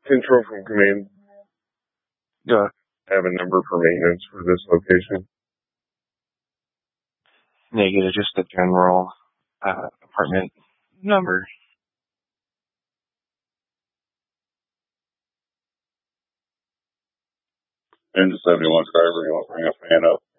Control from command. Go. Have a number for maintenance for this location. Negative, just the general apartment number. Into 71 Skyler, you want to bring a fan up?